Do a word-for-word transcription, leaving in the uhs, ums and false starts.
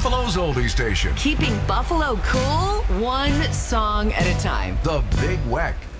Buffalo's oldie station. Keeping Buffalo cool, one song at a time. The Big Weck.